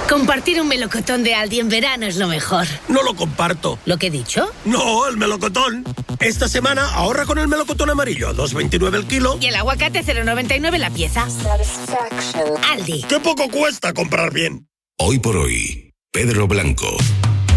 Compartir un melocotón de Aldi en verano es lo mejor. No lo comparto. ¿Lo que he dicho? No, el melocotón. Esta semana ahorra con el melocotón amarillo, 2,29 el kilo. Y el aguacate, 0,99 la pieza. Aldi. ¡Qué poco cuesta comprar bien! Hoy por hoy, Pedro Blanco.